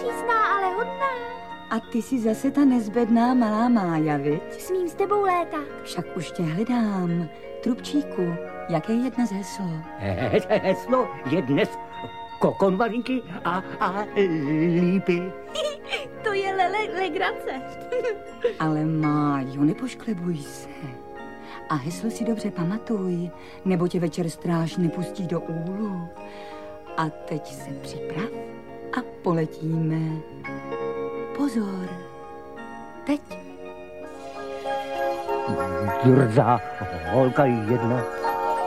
přísná, ale hodná. A ty jsi zase ta nezbedná malá Mája, viď? Smím s tebou létat. Však už tě hledám. Trubčíku, jaké je dnes heslo? Heslo je dnes kokonvalinky a lípy. To je legrace. Ale Májo, nepošklebuj se. A heslo si dobře pamatuj, nebo tě večer stráž nepustí do úlu. A teď se připrav a poletíme. Pozor, teď. Drzá holka jedna